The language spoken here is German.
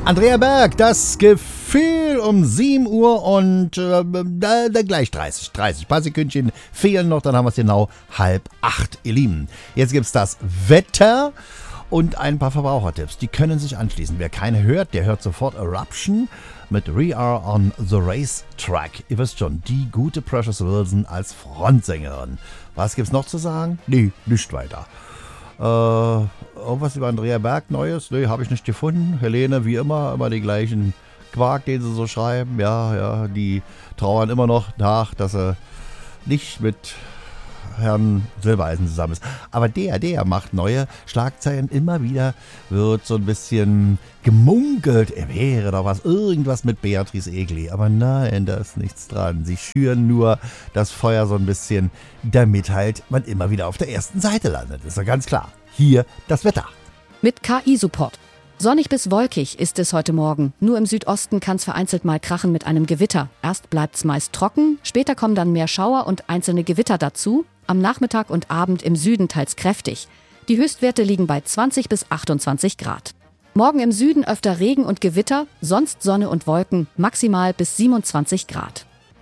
Andrea Berg, das Gefühl um 7 Uhr und gleich 30. Paar Sekündchen fehlen noch, dann haben wir es genau 7:30, ihr Lieben. Jetzt gibt's das Wetter und ein paar Verbrauchertipps. Die können sich anschließen. Wer keine hört, der hört sofort Eruption mit We Are on the Racetrack. Ihr wisst schon, die gute Precious Wilson als Frontsängerin. Was gibt's noch zu sagen? Nee, nicht weiter. Irgendwas über Andrea Berg Neues? Nee, habe ich nicht gefunden. Helene, wie immer die gleichen Quark, den sie so schreiben. Ja, die trauern immer noch nach, dass er nicht mit Herrn Silbereisen zusammen ist. Aber der macht neue Schlagzeilen. Immer wieder wird so ein bisschen gemunkelt, er wäre doch irgendwas mit Beatrice Egli. Aber nein, da ist nichts dran. Sie schüren nur das Feuer so ein bisschen, damit halt man immer wieder auf der ersten Seite landet. Ist ja ganz klar. Hier das Wetter. Mit KI-Support. Sonnig bis wolkig ist es heute Morgen. Nur im Südosten kann es vereinzelt mal krachen mit einem Gewitter. Erst bleibt es meist trocken, später kommen dann mehr Schauer und einzelne Gewitter dazu. Am Nachmittag und Abend im Süden teils kräftig. Die Höchstwerte liegen bei 20 bis 28 Grad. Morgen im Süden öfter Regen und Gewitter, sonst Sonne und Wolken, maximal bis 27 Grad.